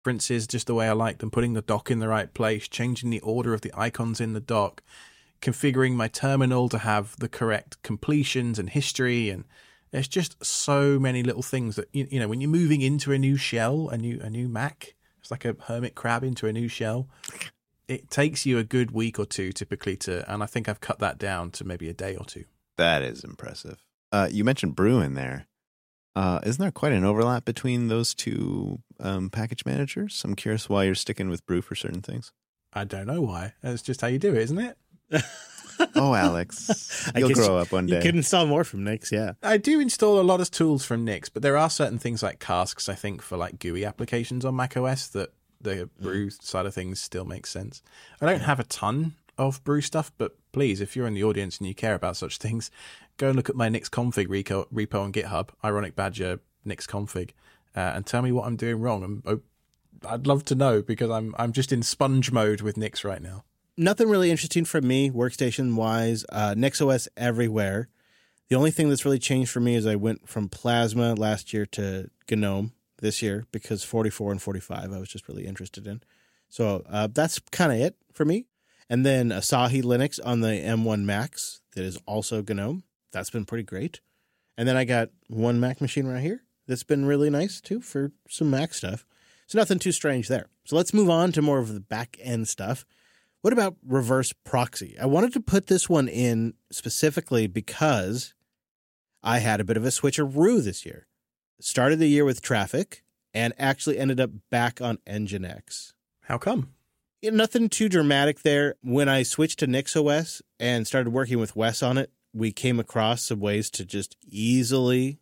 preferences just the way I like them, putting the dock in the right place, changing the order of the icons in the dock, configuring my terminal to have the correct completions and history. And there's just so many little things that, you know, when you're moving into a new shell, a new Mac, it's like a hermit crab into a new shell. It takes you a good week or two typically and I think I've cut that down to maybe a day or two. That is impressive. You mentioned Brew in there. Isn't there quite an overlap between those two package managers? I'm curious why you're sticking with Brew for certain things. I don't know why. That's just how you do it, isn't it? Oh, Alex, you'll grow up one day. You can install more from Nix, yeah. I do install a lot of tools from Nix, but there are certain things like Casks, I think, for like GUI applications on macOS that the Brew side of things still makes sense. I don't have a ton of Brew stuff, but please, if you're in the audience and you care about such things, go and look at my Nix config repo on GitHub, Ironic Badger Nix config, and tell me what I'm doing wrong. I'd love to know, because I'm just in sponge mode with Nix right now. Nothing really interesting for me, workstation-wise. NixOS everywhere. The only thing that's really changed for me is I went from Plasma last year to GNOME this year, because 44 and 45 I was just really interested in. So that's kind of it for me. And then Asahi Linux on the M1 Max that is also GNOME. That's been pretty great. And then I got one Mac machine right here that's been really nice too for some Mac stuff. So nothing too strange there. So let's move on to more of the back-end stuff. What about reverse proxy? I wanted to put this one in specifically because I had a bit of a switcheroo this year. Started the year with Traffic and actually ended up back on Nginx. How come? Yeah, nothing too dramatic there. When I switched to NixOS and started working with Wes on it, we came across some ways to just easily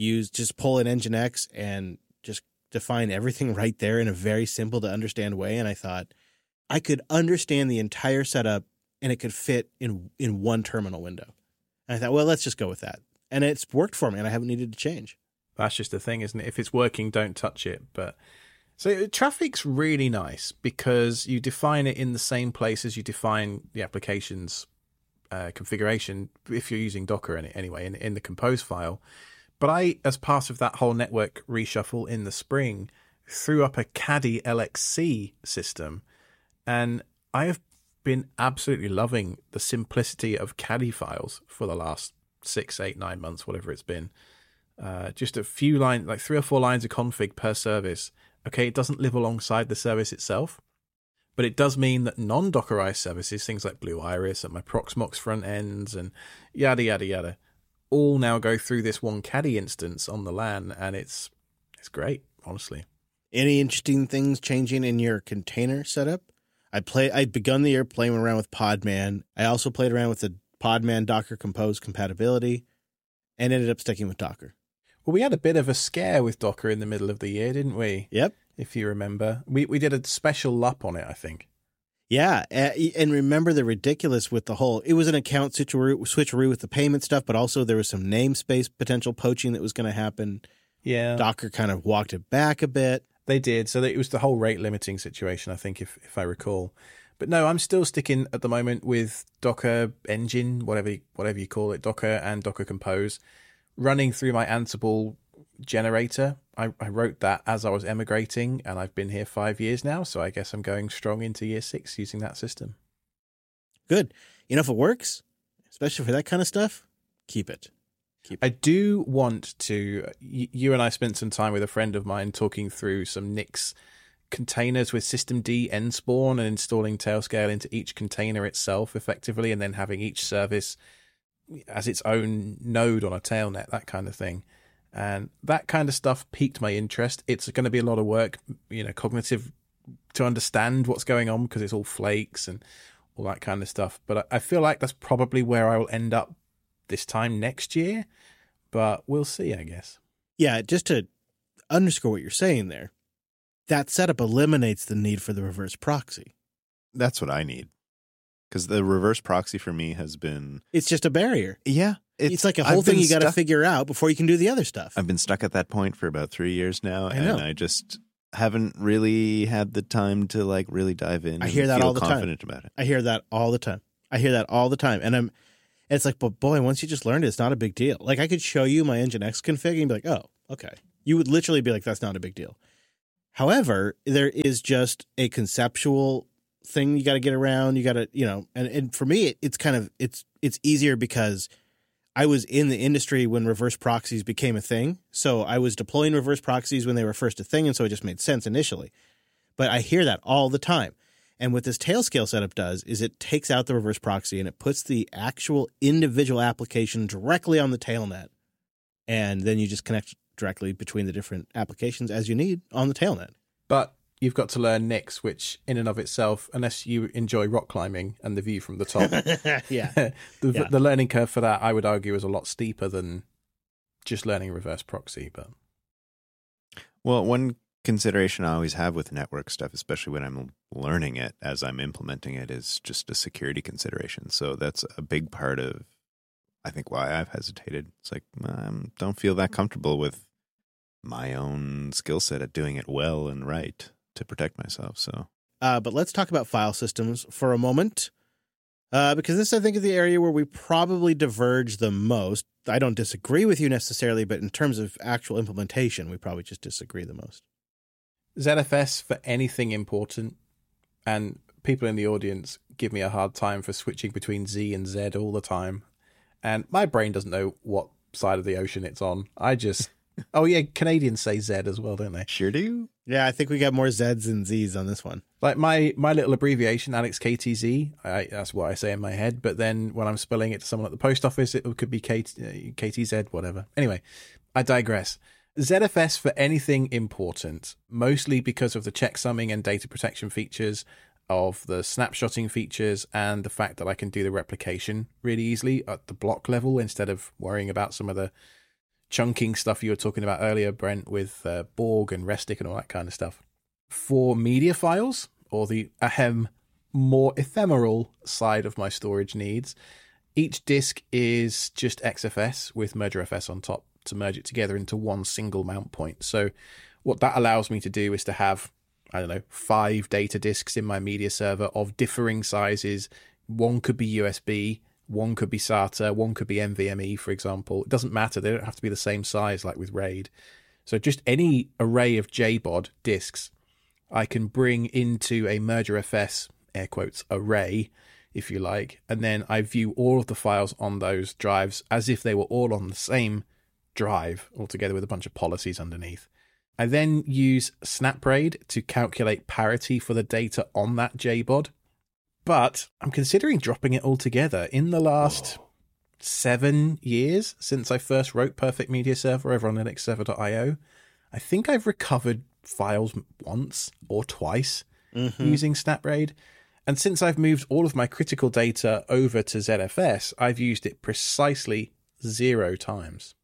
pull in Nginx and just define everything right there in a very simple to understand way. And I thought I could understand the entire setup and it could fit in one terminal window. And I thought, well, let's just go with that. And it's worked for me and I haven't needed to change. That's just the thing, isn't it? If it's working, don't touch it. But so Traffic's really nice because you define it in the same place as you define the application's configuration if you're using Docker anyway in the compose file. But I, as part of that whole network reshuffle in the spring, threw up a Caddy LXC system, and I have been absolutely loving the simplicity of Caddy files for the last 6, 8, 9 months, whatever it's been. Just a few lines, like 3 or 4 lines of config per service. Okay, it doesn't live alongside the service itself, but it does mean that non-Dockerized services, things like Blue Iris and my Proxmox front ends and yada, yada, yada, all now go through this one Caddy instance on the LAN, and it's great, honestly. Any interesting things changing in your container setup? I'd begun the year playing around with Podman. I also played around with the Podman Docker Compose compatibility and ended up sticking with Docker. Well, we had a bit of a scare with Docker in the middle of the year, didn't we? Yep. If you remember. We did a special LUP on it, I think. Yeah, and remember the ridiculous with the whole, it was an account switcheroo with the payment stuff, but also there was some namespace potential poaching that was going to happen. Yeah. Docker kind of walked it back a bit. They did. So it was the whole rate limiting situation, I think, if I recall. But no, I'm still sticking at the moment with Docker Engine, whatever you call it, Docker and Docker Compose, running through my Ansible generator. I wrote that as I was emigrating, and I've been here 5 years now, so I guess I'm going strong into year 6 using that system. Good. You know, if it works, especially for that kind of stuff, keep it. I do want to, you and I spent some time with a friend of mine talking through some Nix containers with systemd nspawn and installing Tailscale into each container itself effectively, and then having each service as its own node on a tailnet, that kind of thing. And that kind of stuff piqued my interest. It's going to be a lot of work, cognitive to understand what's going on because it's all flakes and all that kind of stuff. But I feel like that's probably where I will end up this time next year. But we'll see, I guess. Yeah, just to underscore what you're saying there, that setup eliminates the need for the reverse proxy. That's what I need. Because the reverse proxy for me has been... It's just a barrier. Yeah. It's like a whole thing you got to figure out before you can do the other stuff. I've been stuck at that point for about 3 years now, I know. and I just haven't really had the time to really dive in. I hear that all the time. Confident about it. I hear that all the time. And it's like, but boy, once you just learned it, it's not a big deal. Like I could show you my Nginx config and be like, oh, okay. You would literally be like, that's not a big deal. However, there is just a conceptual thing you got to get around. You got to, and for me, it's kind of, it's easier because I was in the industry when reverse proxies became a thing. So I was deploying reverse proxies when they were first a thing. And so it just made sense initially. But I hear that all the time. And what this Tailscale setup does is it takes out the reverse proxy and it puts the actual individual application directly on the tailnet. And then you just connect directly between the different applications as you need on the tailnet. But you've got to learn Nix, which in and of itself, unless you enjoy rock climbing and the view from the top, the learning curve for that, I would argue, is a lot steeper than just learning reverse proxy. But well, one consideration I always have with network stuff, especially when I'm learning it as I'm implementing it, is just a security consideration. So that's a big part of, I think, why I've hesitated. It's like, don't feel that comfortable with my own skill set at doing it well and right to protect myself. So, but let's talk about file systems for a moment, because this, I think, is the area where we probably diverge the most. I don't disagree with you necessarily, but in terms of actual implementation, we probably just disagree the most. ZFS for anything important, and people in the audience give me a hard time for switching between Z and Z all the time. And my brain doesn't know what side of the ocean it's on. I just, oh yeah, Canadians say Z as well, don't they? Sure do. Yeah, I think we got more Zs than Zs on this one. Like my little abbreviation, Alex KTZ, that's what I say in my head. But then when I'm spelling it to someone at the post office, it could be KTZ, whatever. Anyway, I digress. ZFS for anything important, mostly because of the checksumming and data protection features, of the snapshotting features, and the fact that I can do the replication really easily at the block level instead of worrying about some of the chunking stuff you were talking about earlier, Brent, with Borg and Restic and all that kind of stuff. For media files, or the more ephemeral side of my storage needs, each disk is just XFS with MergerFS on top to merge it together into one single mount point. So what that allows me to do is to have, 5 data disks in my media server of differing sizes. One could be USB, one could be SATA, one could be NVMe, for example. It doesn't matter. They don't have to be the same size like with RAID. So just any array of JBOD disks I can bring into a MergerFS, air quotes, array, if you like, and then I view all of the files on those drives as if they were all on the same drive altogether with a bunch of policies underneath. I then use SnapRAID to calculate parity for the data on that JBOD, but I'm considering dropping it altogether. In the last 7 years since I first wrote Perfect Media Server over on linuxserver.io, I think I've recovered files once or twice using SnapRAID. And since I've moved all of my critical data over to ZFS, I've used it precisely 0 times.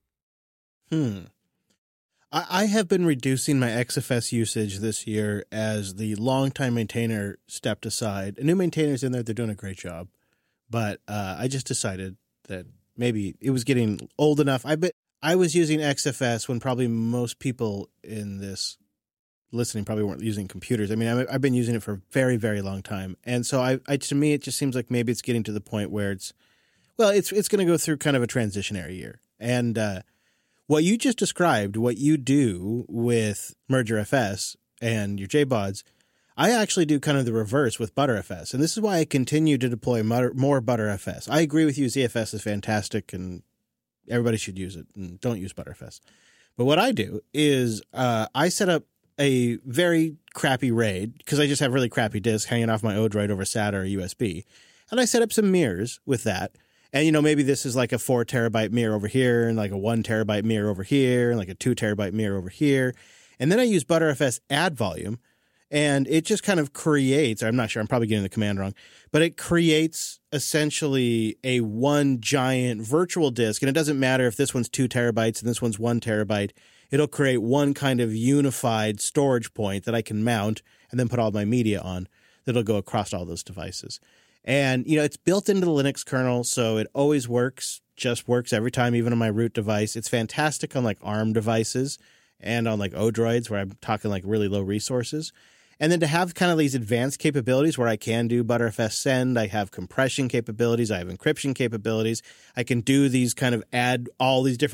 I have been reducing my XFS usage this year as the longtime maintainer stepped aside. A new maintainer's in there. They're doing a great job. But I just decided that maybe it was getting old enough. I was using XFS when probably most people in this listening probably weren't using computers. I mean, I've been using it for a very, very long time. And so to me, it just seems like maybe it's getting to the point where it's going to go through kind of a transitionary year. And what you just described, what you do with MergerFS and your JBODs, I actually do kind of the reverse with ButterFS. And this is why I continue to deploy more ButterFS. I agree with you. ZFS is fantastic and everybody should use it, and don't use ButterFS. But what I do is I set up a very crappy RAID because I just have really crappy disks hanging off my Odroid over SATA or USB. And I set up some mirrors with that. And, maybe this is like a 4 terabyte mirror over here and like a 1 terabyte mirror over here and like a 2 terabyte mirror over here. And then I use ButterFS add volume, and it just kind of creates, I'm not sure, I'm probably getting the command wrong, but it creates essentially a one giant virtual disk. And it doesn't matter if this one's 2 terabytes and this one's 1 terabyte. It'll create one kind of unified storage point that I can mount and then put all my media on that'll go across all those devices. And, it's built into the Linux kernel, so it always just works every time, even on my root device. It's fantastic on like ARM devices and on like Odroids where I'm talking like really low resources. And then to have kind of these advanced capabilities where I can do ButterFS send, I have compression capabilities, I have encryption capabilities. I can do these kind of add all these different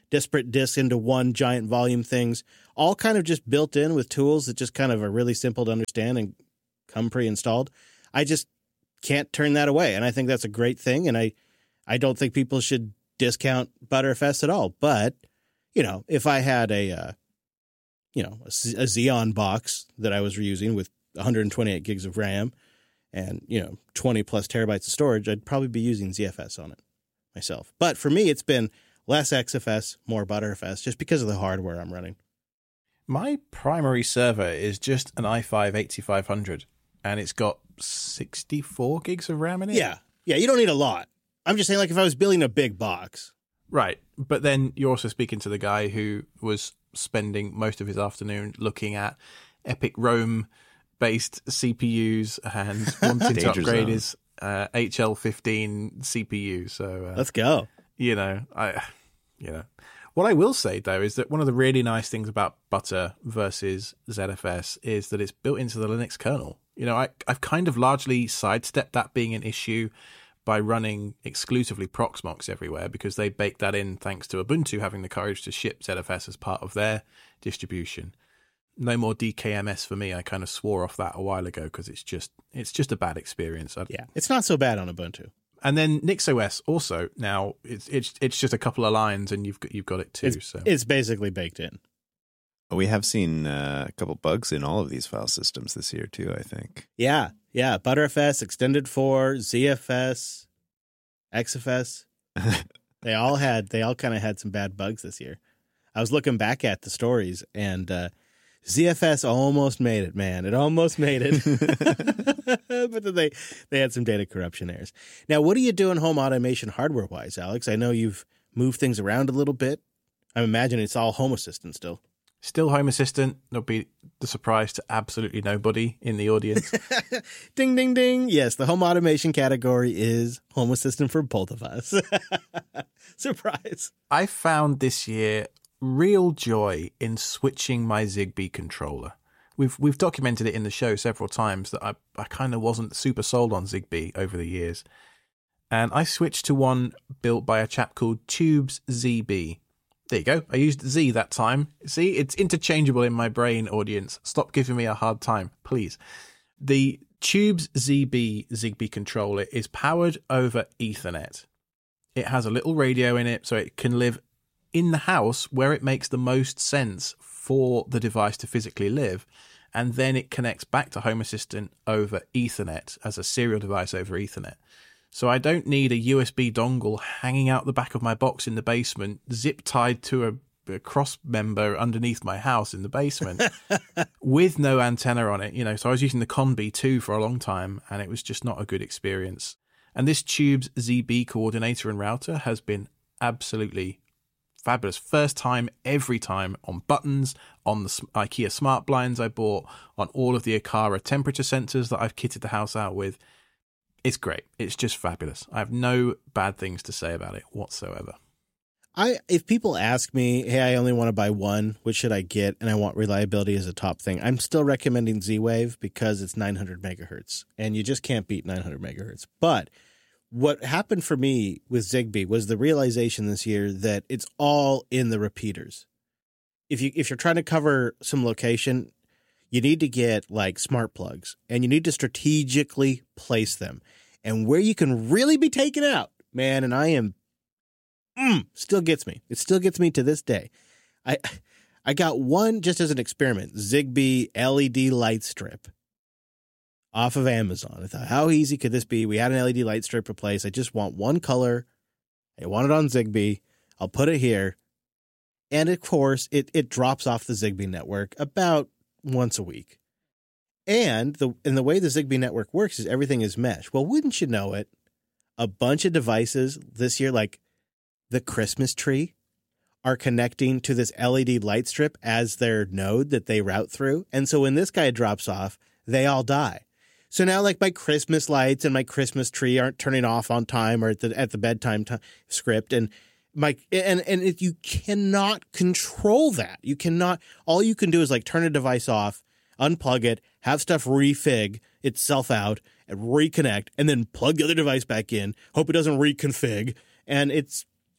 disparate discs into one giant volume things, all kind of just built in with tools that just kind of are really simple to understand and come pre-installed. I just can't turn that away. And I think that's a great thing. And I don't think people should discount Btrfs at all. But, if I had a Xeon box that I was reusing with 128 gigs of RAM and, 20 plus terabytes of storage, I'd probably be using ZFS on it myself. But for me, it's been less XFS, more Btrfs, just because of the hardware I'm running. My primary server is just an i5 8500, and it's got 64 gigs of RAM in it. Yeah, you don't need a lot. I'm just saying, like, if I was building a big box. Right, but then you're also speaking to the guy who was spending most of his afternoon looking at Epic Rome-based CPUs and wanting to upgrade his HL15 CPU. So let's go. What I will say, though, is that one of the really nice things about Butter versus ZFS is that it's built into the Linux kernel. I've kind of largely sidestepped that being an issue by running exclusively Proxmox everywhere, because they bake that in thanks to Ubuntu having the courage to ship ZFS as part of their distribution. No more DKMS for me. I kind of swore off that a while ago because it's just a bad experience. Yeah, it's not so bad on Ubuntu. And then NixOS also, now it's just a couple of lines and you've got it too. It's basically baked in. We have seen a couple bugs in all of these file systems this year too, I think. Yeah. Btrfs, Extended 4, ZFS, XFS. They all kind of had some bad bugs this year. I was looking back at the stories, and ZFS almost made it, man. It almost made it. But then they had some data corruption errors. Now, what are you doing home automation hardware-wise, Alex? I know you've moved things around a little bit. I'm imagining it's all Home Assistant still. Still Home Assistant. There'll be the surprise to absolutely nobody in the audience. Ding, ding, ding. Yes, the home automation category is Home Assistant for both of us. Surprise. I found this year real joy in switching my Zigbee controller. We've documented it in the show several times that I kind of wasn't super sold on Zigbee over the years. And I switched to one built by a chap called Tubes ZB. There you go. I used Z that time. See, it's interchangeable in my brain, audience. Stop giving me a hard time, please. The Tubes ZB Zigbee controller is powered over Ethernet. It has a little radio in it, so it can live in the house where it makes the most sense for the device to physically live. And then it connects back to Home Assistant over Ethernet as a serial device over Ethernet. So I don't need a USB dongle hanging out the back of my box in the basement, zip tied to a cross member underneath my house in the basement with no antenna on it. So I was using the Conbee 2 for a long time, and it was just not a good experience. And this Tubes ZB coordinator and router has been absolutely fabulous. First time, every time, on buttons, on the IKEA smart blinds I bought, on all of the Aqara temperature sensors that I've kitted the house out with. It's great. It's just fabulous. I have no bad things to say about it whatsoever. If people ask me, hey, I only want to buy one, which should I get? And I want reliability as a top thing, I'm still recommending Z-Wave because it's 900 megahertz, and you just can't beat 900 megahertz. But what happened for me with Zigbee was the realization this year that it's all in the repeaters. If you're trying to cover some location, you need to get like smart plugs, and you need to strategically place them. And where you can really be taken out, man, and I am, still gets me. It still gets me to this day. I got one just as an experiment, Zigbee LED light strip off of Amazon. I thought, how easy could this be? We had an LED light strip replaced. I just want one color. I want it on Zigbee. I'll put it here. And of course, it drops off the Zigbee network about once a week. And the way the Zigbee network works is everything is mesh. Well, wouldn't you know it? A bunch of devices this year, like the Christmas tree, are connecting to this LED light strip as their node that they route through. And so when this guy drops off, they all die. So now, like, my Christmas lights and my Christmas tree aren't turning off on time or at the bedtime script, and you cannot control that. You cannot. All you can do is like turn a device off, unplug it, have stuff refig itself out, and reconnect, and then plug the other device back in. Hope it doesn't reconfig, and it's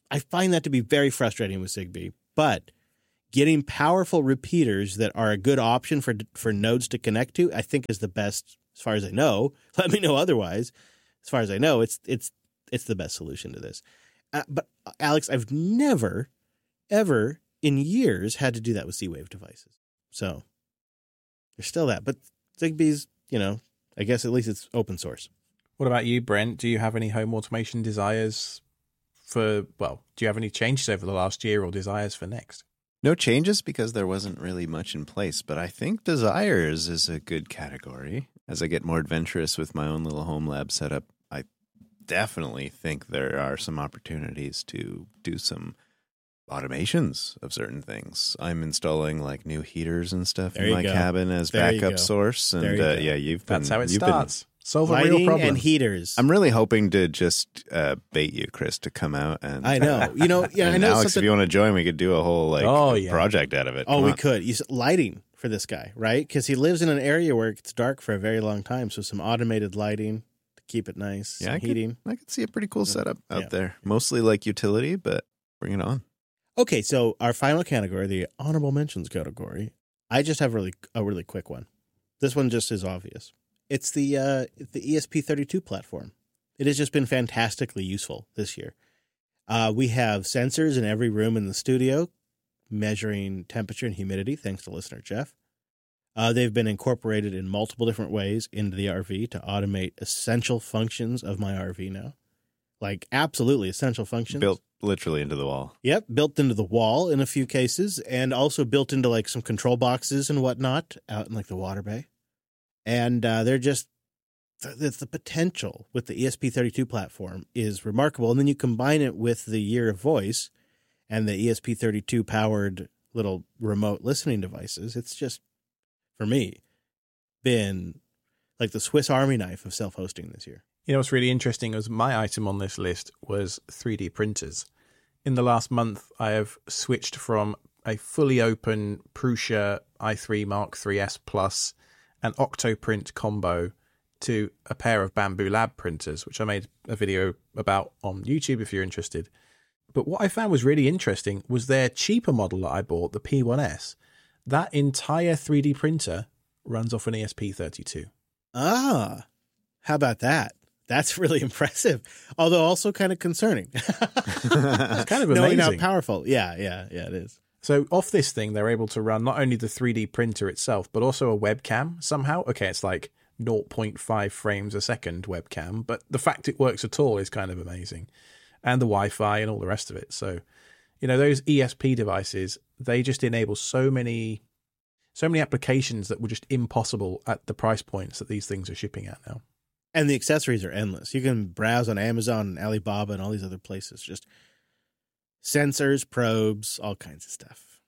I find that to be very frustrating with Zigbee. But getting powerful repeaters that are a good option for nodes to connect to, I think is the best, as far as I know. Let me know otherwise. As far as I know, it's the best solution to this. But Alex, I've never, ever in years had to do that with Z-Wave devices. So there's still that. But Zigbee's, I guess at least it's open source. What about you, Brent? Do you have any home automation desires do you have any changes over the last year or desires for next? No changes because there wasn't really much in place, but I think desires is a good category. As I get more adventurous with my own little home lab setup, I definitely think there are some opportunities to do some automations of certain things. I'm installing like new heaters and stuff in my cabin as backup source. And that's how it starts. Solve a Lighting real problem. And heaters. I'm really hoping to just bait you, Chris, to come out and I know. I know. Alex, if you want to join, we could do a whole project out of it. Oh, we could. Lighting for this guy, right? Because he lives in an area where it's dark for a very long time. So some automated lighting to keep it nice. Yeah, heating. I could see a pretty cool setup out there. Mostly like utility, but bring it on. Okay, so our final category, the honorable mentions category, I just have a really quick one. This one just is obvious. It's the ESP32 platform. It has just been fantastically useful this year. We have sensors in every room in the studio measuring temperature and humidity, thanks to listener Jeff. They've been incorporated in multiple different ways into the RV to automate essential functions of my RV now. Like absolutely essential functions. Built literally into the wall. Yep, built into the wall in a few cases, and also built into like some control boxes and whatnot out in like the water bay. And the potential with the ESP32 platform is remarkable. And then you combine it with the Year of Voice and the ESP32 powered little remote listening devices. It's just, for me, been like the Swiss Army knife of self-hosting this year. What's really interesting was my item on this list was 3D printers. In the last month, I have switched from a fully open Prusa i3 Mark III's Plus an Octoprint combo to a pair of Bamboo Lab printers, which I made a video about on YouTube if you're interested. But what I found was really interesting was their cheaper model that I bought, the P1S. That entire 3D printer runs off an ESP32. Ah, how about that? That's really impressive, although also kind of concerning. It's kind of amazing. Knowing how powerful. Yeah, it is. So off this thing, they're able to run not only the 3D printer itself, but also a webcam somehow. Okay, it's like 0.5 frames a second webcam, but the fact it works at all is kind of amazing. And the Wi-Fi and all the rest of it. So, those ESP devices, they just enable so many applications that were just impossible at the price points that these things are shipping at now. And the accessories are endless. You can browse on Amazon and Alibaba and all these other places. Just sensors, probes, all kinds of stuff.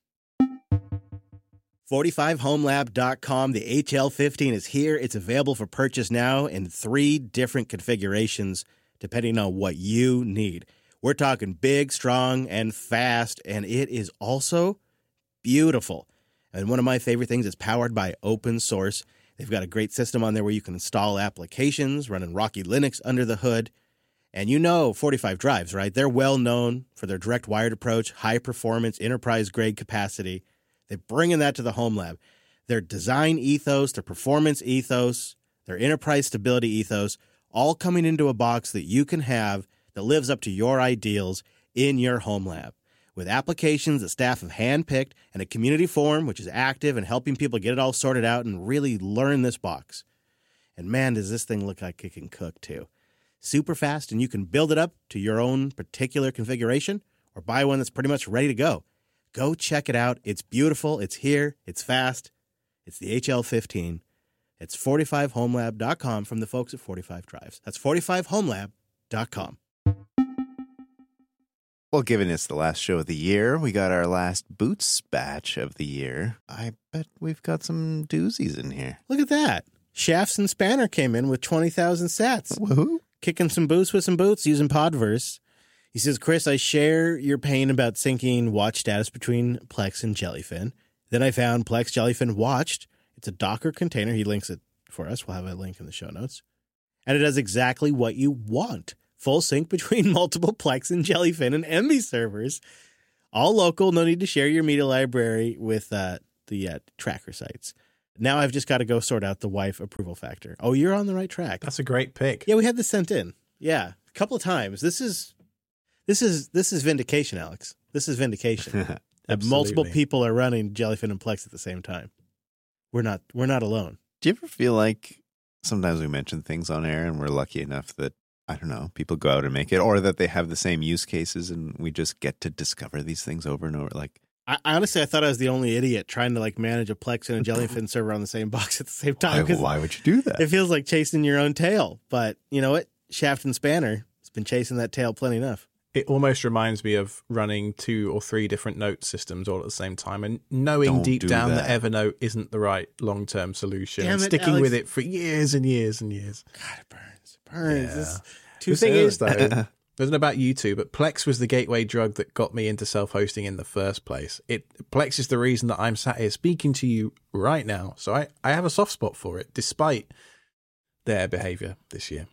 45homelab.com. The HL15 is here. It's available for purchase now in 3 different configurations, depending on what you need. We're talking big, strong, and fast, and it is also beautiful. And one of my favorite things is powered by open source. They've got a great system on there where you can install applications running Rocky Linux under the hood. And 45 Drives, right? They're well known for their direct wired approach, high performance, enterprise grade capacity. They're bringing that to the home lab. Their design ethos, their performance ethos, their enterprise stability ethos, all coming into a box that you can have that lives up to your ideals in your home lab. With applications that staff have handpicked and a community forum which is active and helping people get it all sorted out and really learn this box. And man, does this thing look like it can cook too. Super fast, and you can build it up to your own particular configuration or buy one that's pretty much ready to go. Go check it out. It's beautiful. It's here. It's fast. It's the HL15. It's 45homelab.com from the folks at 45 Drives. That's 45homelab.com. Well, given it's the last show of the year, we got our last Boots batch of the year. I bet we've got some doozies in here. Look at that. Shafts and Spanner came in with 20,000 sats. Woohoo. Kicking some boots with some boots using Podverse. He says, Chris, I share your pain about syncing watch status between Plex and Jellyfin. Then I found Plex Jellyfin Watched. It's a Docker container. He links it for us. We'll have a link in the show notes. And it does exactly what you want. full sync between multiple Plex and Jellyfin and Emby servers. All local, no need to share your media library with the tracker sites. Now I've just got to go sort out the wife approval factor. Oh, you're on the right track. That's a great pick. Yeah, we had this sent in. Yeah, a couple of times. This is vindication, Alex. This is vindication. Multiple people are running Jellyfin and Plex at the same time. We're not alone. Do you ever feel like sometimes we mention things on air and we're lucky enough that, I don't know, people go out and make it, or that they have the same use cases and we just get to discover these things over and over? Like, I honestly thought I was the only idiot trying to like manage a Plex and a Jellyfin server on the same box at the same time. Why would you do that? It feels like chasing your own tail. But you know what? Shaft and Spanner has been chasing that tail plenty enough. It almost reminds me of running 2 or 3 different note systems all at the same time and knowing Don't deep do down that. that Evernote isn't the right long-term solution Damn and it, sticking Alex. with it for years and years and years. God, it burns. Yeah. This is too The thing soon. is, though, it wasn't about you two, but Plex was the gateway drug that got me into self-hosting in the first place. Plex is the reason that I'm sat here speaking to you right now. So I have a soft spot for it, despite their behavior this year.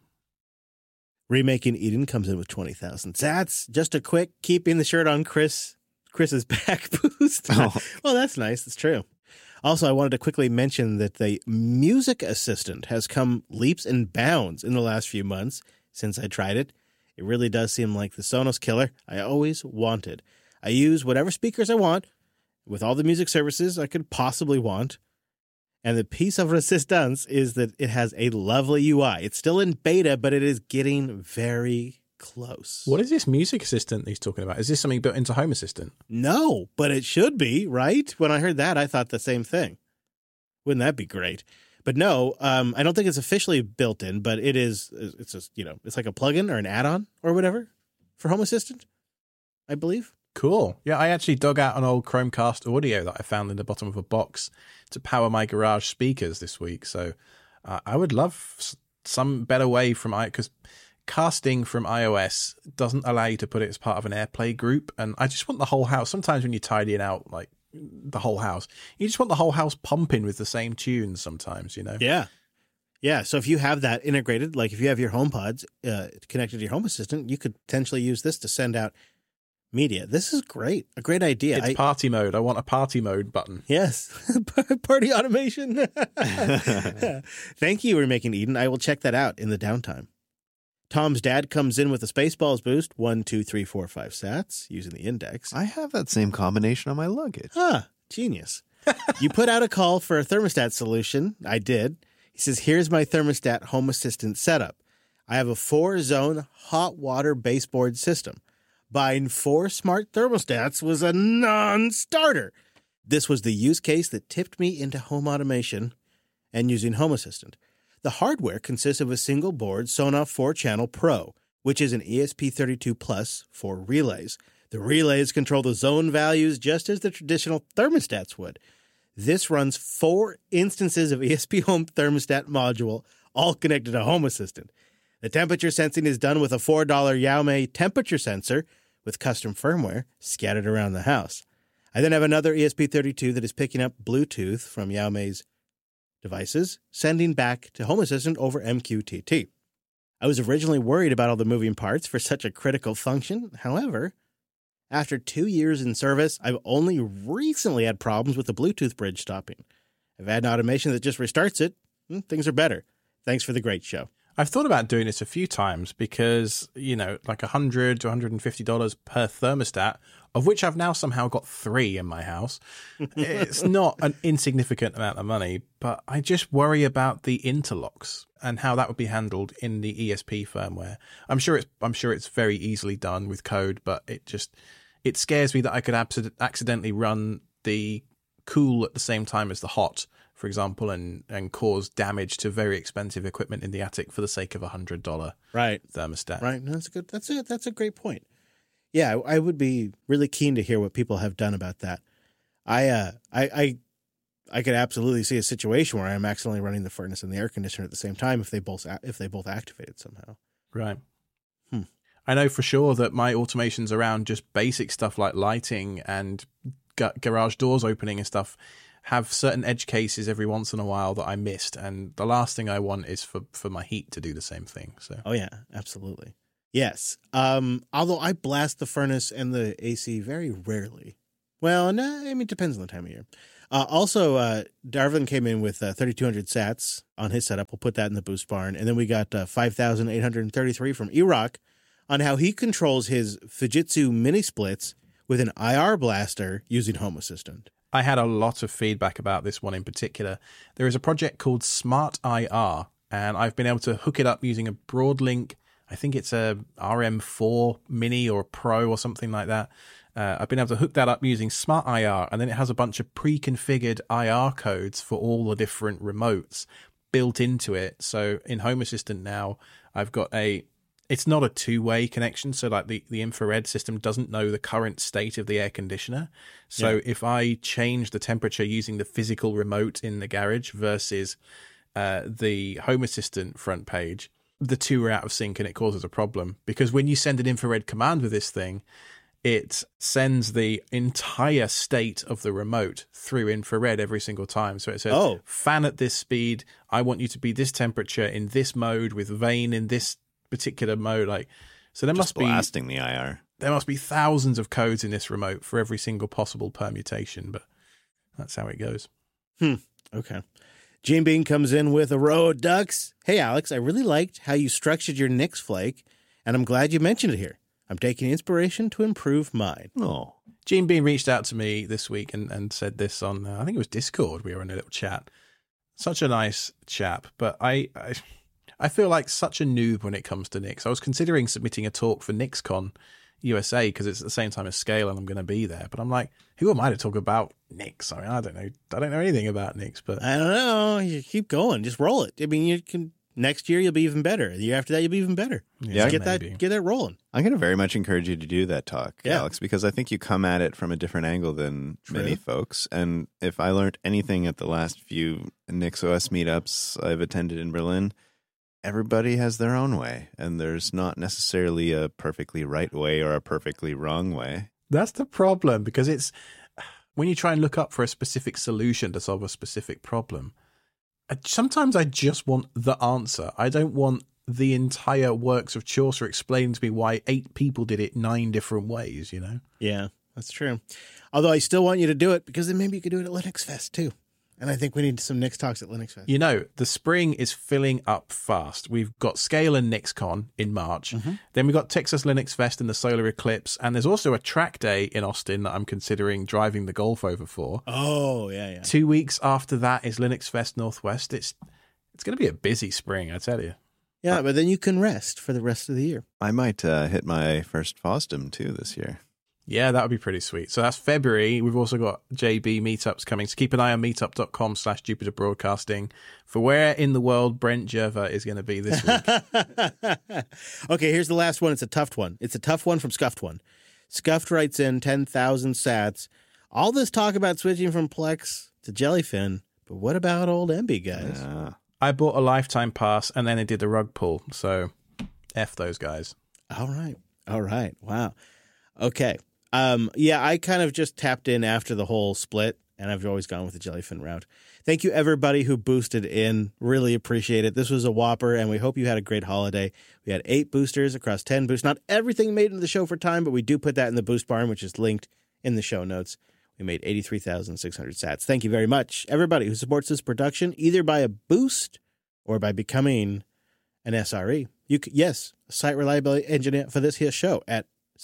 Remaking Eden comes in with 20,000 sats. Just a quick keeping the shirt on Chris's back boost. Oh. Well, that's nice. That's true. Also, I wanted to quickly mention that the Music Assistant has come leaps and bounds in the last few months since I tried it. It really does seem like the Sonos killer I always wanted. I use whatever speakers I want with all the music services I could possibly want. And the piece of resistance is that it has a lovely UI. It's still in beta, but it is getting very close. What is this music assistant he's talking about? Is this something built into Home Assistant? No, but it should be, right? When I heard that, I thought the same thing. Wouldn't that be great? But no, I don't think it's officially built in, but it is. It's just, it's like a plugin or an add-on or whatever for Home Assistant, I believe. Cool. Yeah, I actually dug out an old Chromecast audio that I found in the bottom of a box to power my garage speakers this week. So I would love some better way because casting from iOS doesn't allow you to put it as part of an AirPlay group. And I just want the whole house. Sometimes when you're tidying out, like the whole house, you just want the whole house pumping with the same tunes sometimes, Yeah. Yeah. So if you have that integrated, like if you have your HomePods connected to your Home Assistant, you could potentially use this to send out media. This is great. A great idea. It's party mode. I want a party mode button. Yes. Party automation. Thank you, Remaking Eden. I will check that out in the downtime. Tom's dad comes in with a Spaceballs boost, 1, 2, 3, 4, 5 sats using the index. I have that same combination on my luggage. Genius. You put out a call for a thermostat solution. I did. He says, here's my thermostat Home Assistant setup. I have a 4-zone hot water baseboard system. Buying 4 smart thermostats was a non-starter. This was the use case that tipped me into home automation and using Home Assistant. The hardware consists of a single board Sonos 4-channel Pro, which is an ESP32 Plus for relays. The relays control the zone values just as the traditional thermostats would. This runs 4 instances of ESP Home Thermostat module, all connected to Home Assistant. The temperature sensing is done with a $4 Xiaomi temperature sensor with custom firmware scattered around the house. I then have another ESP32 that is picking up Bluetooth from Xiaomi's devices, sending back to Home Assistant over MQTT. I was originally worried about all the moving parts for such a critical function. However, after 2 years in service, I've only recently had problems with the Bluetooth bridge stopping. I've had an automation that just restarts it. Things are better. Thanks for the great show. I've thought about doing this a few times because, like $100 to $150 per thermostat, of which I've now somehow got 3 in my house. It's not an insignificant amount of money, but I just worry about the interlocks and how that would be handled in the ESP firmware. I'm sure it's very easily done with code, but it scares me that I could accidentally run the cool at the same time as the hot, for example, and cause damage to very expensive equipment in the attic for the sake of $100 thermostat. Right. That's a great point. Yeah, I would be really keen to hear what people have done about that. I could absolutely see a situation where I'm accidentally running the furnace and the air conditioner at the same time if they both activated somehow. Right. I know for sure that my automations around just basic stuff like lighting and garage doors opening and stuff have certain edge cases every once in a while that I missed, and the last thing I want is for my heat to do the same thing. So oh yeah, absolutely. Yes. Although I blast the furnace and the AC very rarely. Well, no, I mean, it depends on the time of year. Also, Darvin came in with 3,200 sats on his setup. We'll put that in the boost barn. And then we got 5,833 from Erock on how he controls his Fujitsu mini splits with an IR blaster using Home Assistant. I had a lot of feedback about this one in particular. There is a project called Smart IR, and I've been able to hook it up using a Broadlink. I think it's a RM4 Mini or Pro or something like that. I've been able to hook that up using Smart IR, and then it has a bunch of pre-configured IR codes for all the different remotes built into it. So in Home Assistant now, I've got it's not a two-way connection. So like the infrared system doesn't know the current state of the air conditioner. So if I change the temperature using the physical remote in the garage versus the Home Assistant front page, the two are out of sync and it causes a problem. Because when you send an infrared command with this thing, it sends the entire state of the remote through infrared every single time. So it says, fan at this speed. I want you to be this temperature in this mode with vane in this particular mode. Like, so there Just must be blasting the IR. There must be thousands of codes in this remote for every single possible permutation, but that's how it goes. Okay. Gene Bean comes in with a row of ducks. Hey, Alex, I really liked how you structured your Nix flake, and I'm glad you mentioned it here. I'm taking inspiration to improve mine. Oh, Gene Bean reached out to me this week and said this on, I think it was Discord. We were in a little chat. Such a nice chap, but I feel like such a noob when it comes to Nix. I was considering submitting a talk for NixCon USA because it's at the same time as Scale and I'm going to be there. But I'm like, who am I to talk about Nix? I mean, I don't know anything about Nix, but I don't know. You keep going, just roll it. I mean, you can. Next year you'll be even better. The year after that you'll be even better. Yeah, get that rolling. I'm going to very much encourage you to do that talk, Yeah. Alex, because I think you come at it from a different angle than True. many folks. And if I learned anything at the last few NixOS meetups I've attended in Berlin, everybody has their own way, and there's not necessarily a perfectly right way or a perfectly wrong way. that's the problem, because it's when you try and look up for a specific solution to solve a specific problem, sometimes I just want the answer. I don't want the entire works of Chaucer explaining to me why 8 people did it 9 different ways, you know? Yeah, that's true. Although I still want you to do it because then maybe you could do it at Linux Fest too. And I think we need some Nix talks at Linux Fest. You know, the spring is filling up fast. We've got Scale and NixCon in March. Then we've got Texas Linux Fest and the Solar Eclipse. And there's also a track day in Austin that I'm considering driving the Golf over for. Oh, yeah. 2 weeks after that is Linux Fest Northwest. It's going to be a busy spring, I tell you. Yeah, but then you can rest for the rest of the year. I might hit my first FOSDEM too this year. Yeah, that would be pretty sweet. So that's February. We've also got JB meetups coming. So keep an eye on meetup.com/Jupiter Broadcasting for where in the world Brent Jerva is going to be this week. Okay, here's the last one. It's a tough one. It's a tough one from Scuffed One. Scuffed writes in 10,000 sats. All this talk about switching from Plex to Jellyfin, but what about old MB, guys? I bought a lifetime pass and then I did the rug pull. So F those guys. All right. Wow. Okay. Yeah, I kind of just tapped in after the whole split, and I've always gone with the Jellyfin route. Thank you, everybody who boosted in. Really appreciate it. This was a whopper, and we hope you had a great holiday. We had 8 boosters across 10 boosts. Not everything made into the show for time, but we do put that in the boost barn, which is linked in the show notes. We made 83,600 sats. Thank you very much, everybody who supports this production, either by a boost or by becoming an SRE. Yes, a site reliability engineer for this here show at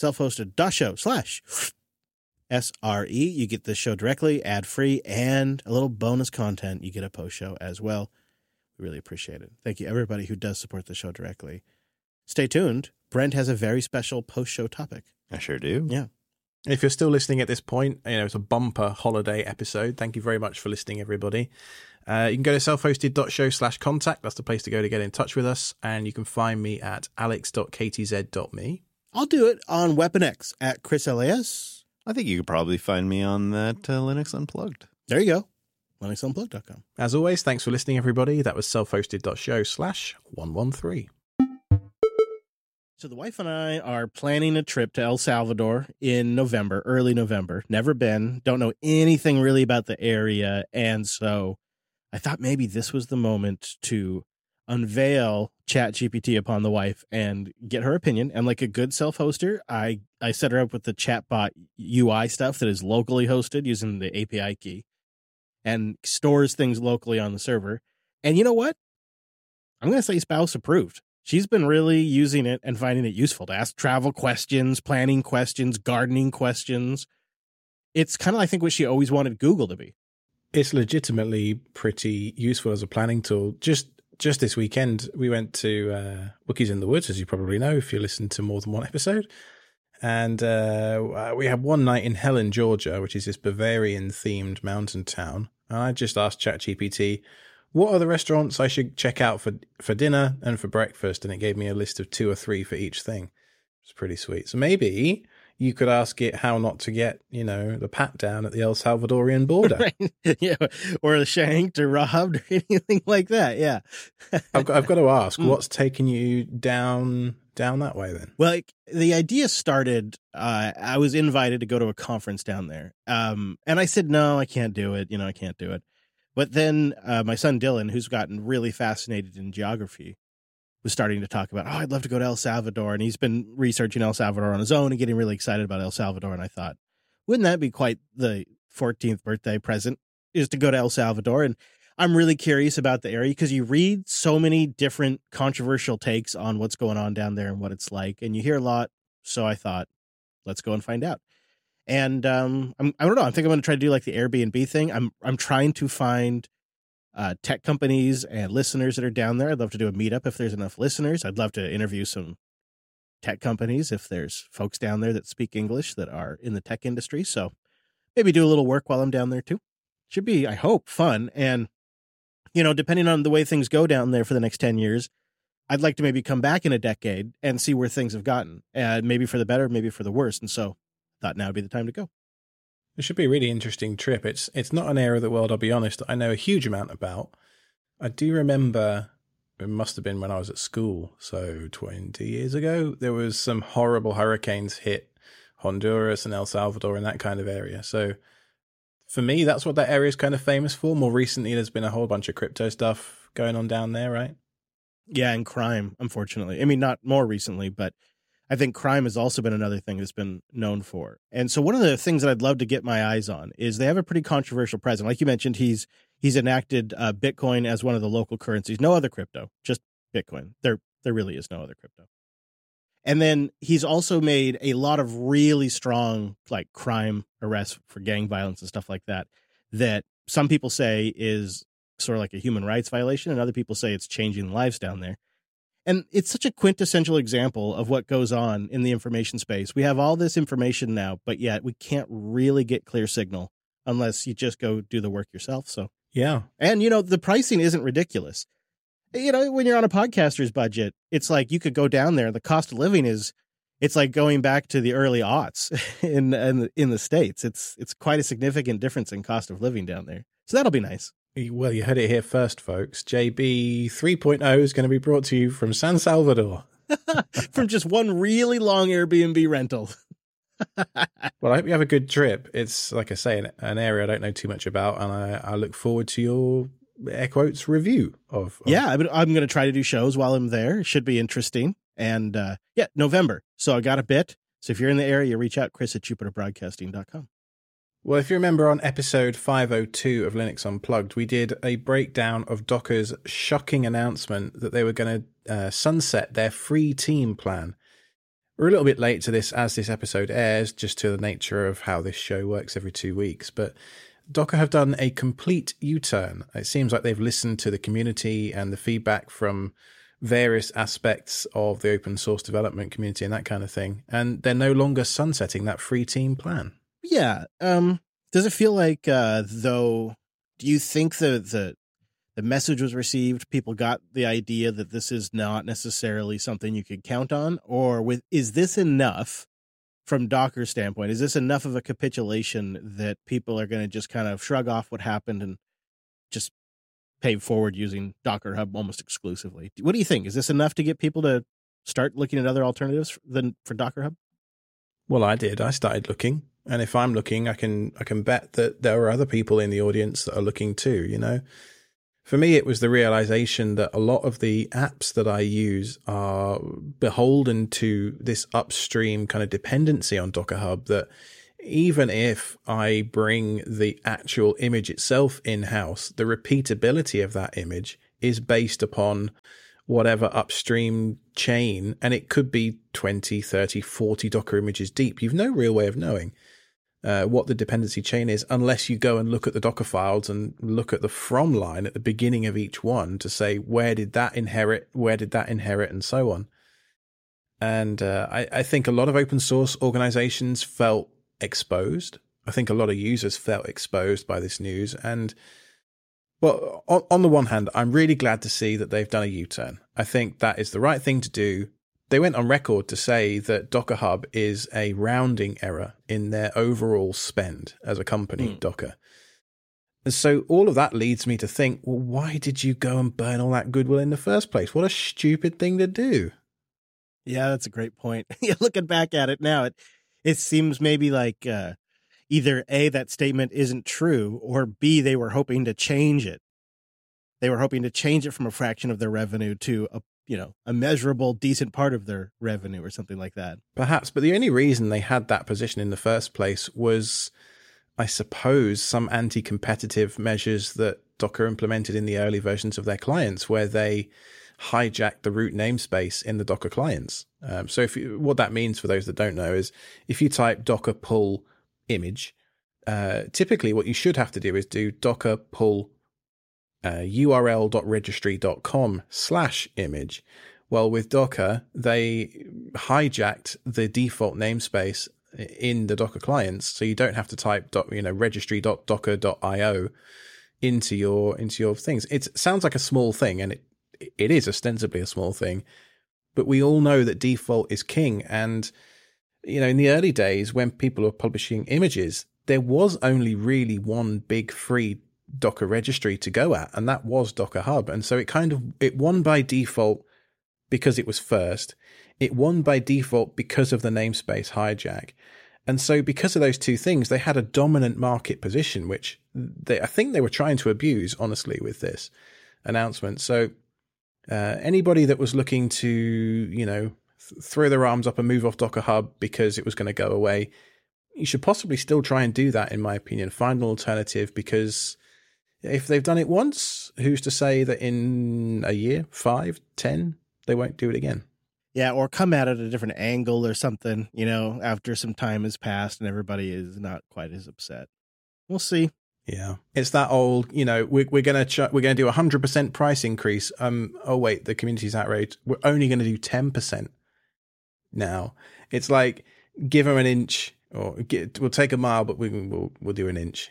self-hosted.show/SRE. You get the show directly, ad-free, and a little bonus content. You get a post-show as well. We really appreciate it. Thank you, everybody who does support the show directly. Stay tuned. Brent has a very special post-show topic. I sure do. Yeah. If you're still listening at this point, it's a bumper holiday episode. Thank you very much for listening, everybody. You can go to selfhosted.show/contact. That's the place to go to get in touch with us. And you can find me at alex.ktz.me. I'll do it on WeaponX at ChrisLAS. I think you could probably find me on that Linux Unplugged. There you go. LinuxUnplugged.com. As always, thanks for listening, everybody. That was selfhosted.show/113. So the wife and I are planning a trip to El Salvador in November, early November. Never been, don't know anything really about the area. And so I thought maybe this was the moment to unveil ChatGPT upon the wife and get her opinion. And like a good self-hoster, I set her up with the chatbot UI stuff that is locally hosted using the API key and stores things locally on the server. And you know what? I'm going to say spouse approved. She's been really using it and finding it useful to ask travel questions, planning questions, gardening questions. It's kind of, I think, what she always wanted Google to be. It's legitimately pretty useful as a planning tool. Just this weekend, we went to Wookiees in the Woods, as you probably know, if you listen to more than one episode. And we had one night in Helen, Georgia, which is this Bavarian-themed mountain town. And I just asked ChatGPT, what are the restaurants I should check out for dinner and for breakfast? And it gave me a list of 2 or 3 for each thing. It's pretty sweet. So maybe you could ask it how not to get, the pat down at the El Salvadorian border. Right. Yeah, or shanked or robbed or anything like that. Yeah. I've got to ask, what's taking you down that way then? Well, the idea started, I was invited to go to a conference down there. And I said, no, I can't do it. I can't do it. But then my son Dylan, who's gotten really fascinated in geography, was starting to talk about, I'd love to go to El Salvador. And he's been researching El Salvador on his own and getting really excited about El Salvador. And I thought, wouldn't that be quite the 14th birthday present, is to go to El Salvador? And I'm really curious about the area because you read so many different controversial takes on what's going on down there and what it's like. And you hear a lot. So I thought, let's go and find out. And I don't know. I think I'm going to try to do like the Airbnb thing. I'm trying to find tech companies and listeners that are down there. I'd love to do a meetup if there's enough listeners. I'd love to interview some tech companies if there's folks down there that speak English that are in the tech industry. So maybe do a little work while I'm down there too. Should be, I hope, fun. And, depending on the way things go down there for the next 10 years, I'd like to maybe come back in a decade and see where things have gotten. Maybe for the better, maybe for the worse. And so thought now would be the time to go. It should be a really interesting trip. It's not an area of the world, I'll be honest, I know a huge amount about. I do remember, it must have been when I was at school, so 20 years ago, there was some horrible hurricanes hit Honduras and El Salvador and that kind of area. So for me, that's what that area is kind of famous for. More recently, there's been a whole bunch of crypto stuff going on down there, right? Yeah, and crime, unfortunately. I mean, not more recently, but I think crime has also been another thing that's been known for. And so one of the things that I'd love to get my eyes on is they have a pretty controversial president. Like you mentioned, he's enacted Bitcoin as one of the local currencies. No other crypto, just Bitcoin. There really is no other crypto. And then he's also made a lot of really strong like crime arrests for gang violence and stuff like that some people say is sort of like a human rights violation, and other people say it's changing lives down there. And it's such a quintessential example of what goes on in the information space. We have all this information now, but yet we can't really get clear signal unless you just go do the work yourself. So, yeah. And, the pricing isn't ridiculous. When you're on a podcaster's budget, it's like you could go down there. The cost of living it's like going back to the early aughts in the States. It's quite a significant difference in cost of living down there. So that'll be nice. Well, you heard it here first, folks. JB 3.0 is going to be brought to you from San Salvador. From just one really long Airbnb rental. Well, I hope you have a good trip. It's, like I say, an area I don't know too much about, and I look forward to your, air quotes, review of... Yeah, I'm going to try to do shows while I'm there. It should be interesting. And, November. So I got a bit. So if you're in the area, reach out, Chris at JupiterBroadcasting.com. Well, if you remember on episode 502 of Linux Unplugged, we did a breakdown of Docker's shocking announcement that they were going to sunset their free team plan. We're a little bit late to this as this episode airs, just to the nature of how this show works every 2 weeks. But Docker have done a complete U-turn. It seems like they've listened to the community and the feedback from various aspects of the open source development community and that kind of thing. And they're no longer sunsetting that free team plan. Yeah. Does it feel like, though, do you think the message was received, people got the idea that this is not necessarily something you could count on? Or is this enough from Docker's standpoint? Is this enough of a capitulation that people are going to just kind of shrug off what happened and just pay forward using Docker Hub almost exclusively? What do you think? Is this enough to get people to start looking at other alternatives for Docker Hub? Well, I did. I started looking. And if I'm looking, I can bet that there are other people in the audience that are looking too, For me, it was the realization that a lot of the apps that I use are beholden to this upstream kind of dependency on Docker Hub, that even if I bring the actual image itself in-house, the repeatability of that image is based upon whatever upstream chain, and it could be 20, 30, 40 Docker images deep. You've no real way of knowing what the dependency chain is unless you go and look at the Docker files and look at the from line at the beginning of each one to say, where did that inherit, and so on. And I think a lot of open source organizations felt exposed. I think a lot of users felt exposed by this news. And well, on the one hand, I'm really glad to see that they've done a U-turn. I think that is the right thing to do. They went on record to say that Docker Hub is a rounding error in their overall spend as a company, Docker. And so all of that leads me to think, well, why did you go and burn all that goodwill in the first place? What a stupid thing to do. Yeah, that's a great point. Looking back at it now, it seems maybe like either A, that statement isn't true, or B, they were hoping to change it. They were hoping to change it from a fraction of their revenue to a measurable, decent part of their revenue or something like that. Perhaps, but the only reason they had that position in the first place was, I suppose, some anti-competitive measures that Docker implemented in the early versions of their clients, where they hijacked the root namespace in the Docker clients. So what that means for those that don't know is if you type docker pull image, typically what you should have to do is do docker pull url.registry.com/image. Well, with Docker, they hijacked the default namespace in the Docker clients, so you don't have to type registry.docker.io into your things. It sounds like a small thing, and it is ostensibly a small thing, but we all know that default is king. And in the early days when people were publishing images, there was only really one big free Docker registry to go at, and that was Docker Hub. And so it won by default because it was first. It won by default because of the namespace hijack. And so because of those two things, they had a dominant market position, which I think they were trying to abuse, honestly, with this announcement. So anybody that was looking to, throw their arms up and move off Docker Hub because it was going to go away, you should possibly still try and do that, in my opinion. Find an alternative, because if they've done it once, who's to say that in a year, 5, 10, they won't do it again? Yeah, or come at it at a different angle or something, after some time has passed and everybody is not quite as upset. We'll see. Yeah, it's that old, we're going to do 100% price increase. Oh wait, the community's outraged. We're only going to do 10% now. It's like, give them an inch, or we'll take a mile, but we'll do an inch.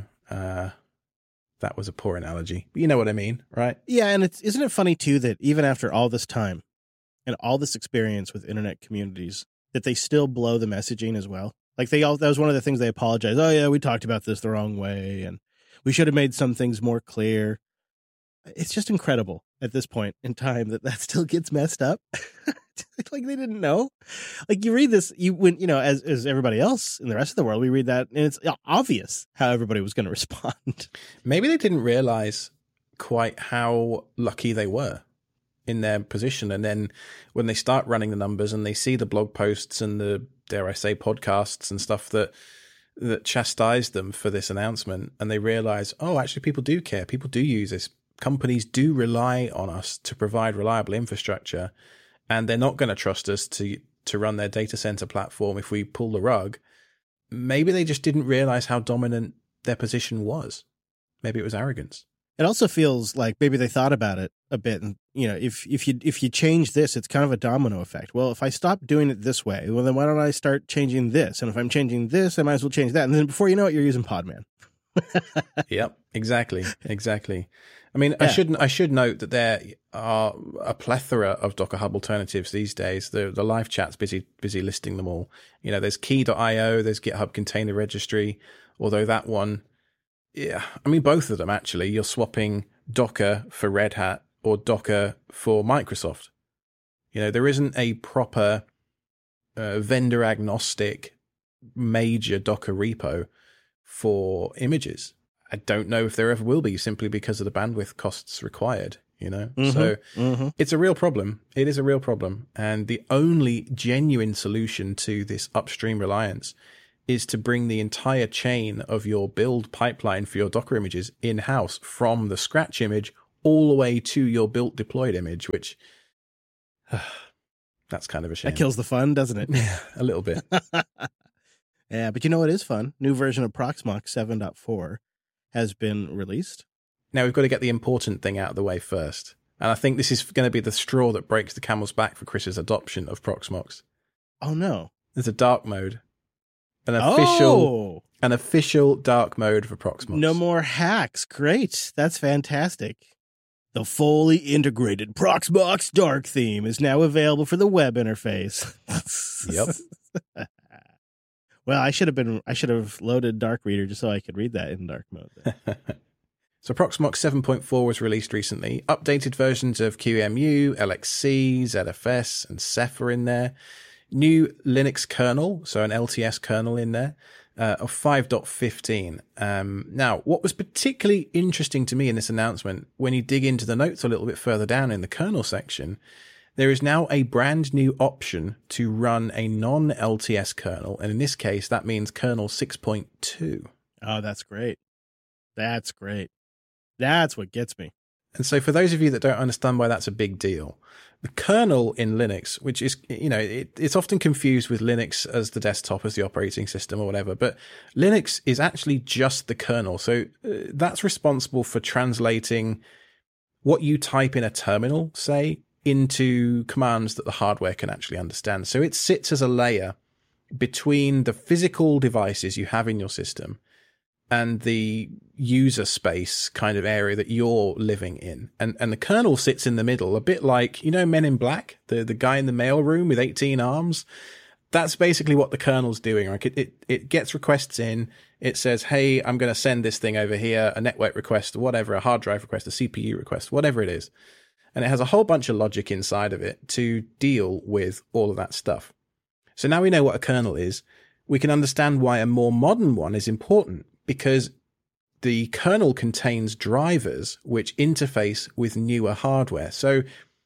That was a poor analogy, but you know what I mean, right? Yeah, and isn't it funny too that even after all this time and all this experience with internet communities, that they still blow the messaging as well? Like that was one of the things they apologized. Oh yeah, we talked about this the wrong way, and we should have made some things more clear. It's just incredible at this point in time that still gets messed up. Like they didn't know. Like you read this, as everybody else in the rest of the world, we read that, and it's obvious how everybody was going to respond. Maybe they didn't realize quite how lucky they were in their position. And then when they start running the numbers and they see the blog posts and the, dare I say, podcasts and stuff that chastised them for this announcement, and they realize, oh, actually people do care. People do use this. Companies do rely on us to provide reliable infrastructure, and they're not going to trust us to run their data center platform if we pull the rug. Maybe they just didn't realize how dominant their position was. Maybe it was arrogance. It also feels like maybe they thought about it a bit, and if you change this, it's kind of a domino effect. Well, if I stop doing it this way, well then why don't I start changing this? And if I'm changing this, I might as well change that. And then before you know it, you're using Podman. Yep, exactly. I mean, yeah. I should note that there are a plethora of Docker Hub alternatives these days. The live chat's busy listing them all. There's key.io, there's GitHub Container Registry, although that one, yeah, I mean, both of them actually, you're swapping Docker for Red Hat or Docker for Microsoft. There isn't a proper vendor agnostic major Docker repo for images. I don't know if there ever will be, simply because of the bandwidth costs required, you know? Mm-hmm, So it's a real problem. It is a real problem. And the only genuine solution to this upstream reliance is to bring the entire chain of your build pipeline for your Docker images in-house, from the scratch image all the way to your built deployed image, which that's kind of a shame. That kills the fun, doesn't it? Yeah, a little bit. Yeah, but you know what is fun? New version of Proxmox 7.4 has been released. Now we've got to get the important thing out of the way first. And I think this is going to be the straw that breaks the camel's back for Chris's adoption of Proxmox. Oh, no. There's a dark mode. An official dark mode for Proxmox. No more hacks. Great. That's fantastic. The fully integrated Proxmox dark theme is now available for the web interface. Yep. Well, I should have loaded Dark Reader just so I could read that in dark mode. So Proxmox 7.4 was released recently. Updated versions of QEMU, LXC, ZFS, and Ceph are in there. New Linux kernel, so an LTS kernel in there, of 5.15. Now, what was particularly interesting to me in this announcement, when you dig into the notes a little bit further down in the kernel section, there is now a brand new option to run a non-LTS kernel. And in this case, that means kernel 6.2. Oh, that's great. That's great. That's what gets me. And so for those of you that don't understand why that's a big deal, the kernel in Linux, which is, you know, it's often confused with Linux as the desktop, as the operating system or whatever, but Linux is actually just the kernel. So that's responsible for translating what you type in a terminal, say, into commands that the hardware can actually understand. So it sits as a layer between the physical devices you have in your system and the user space kind of area that you're living in. And the kernel sits in the middle, a bit like, you know, Men in Black, the guy in the mailroom with 18 arms. That's basically what the kernel's doing. Like it gets requests in, it says, hey, I'm going to send this thing over here, a network request, whatever, a hard drive request, a CPU request, whatever it is. And it has a whole bunch of logic inside of it to deal with all of that stuff. So now we know what a kernel is. We can understand why a more modern one is important, because the kernel contains drivers which interface with newer hardware. So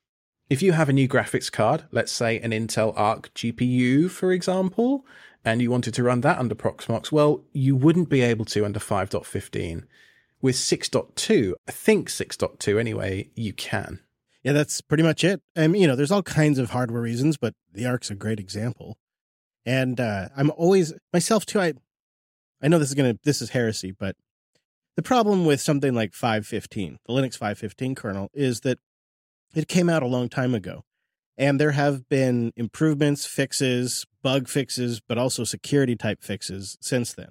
if you have a new graphics card, let's say an Intel Arc GPU, for example, and you wanted to run that under Proxmox, well, you wouldn't be able to under 5.15. With 6.2, I think 6.2 anyway, you can. Yeah, that's pretty much it. You know, there's all kinds of hardware reasons, but the Arc's a great example. And I'm always, myself too, I know this is heresy, but the problem with something like 5.15, the Linux 5.15 kernel, is that it came out a long time ago. And there have been improvements, fixes, bug fixes, but also security type fixes since then.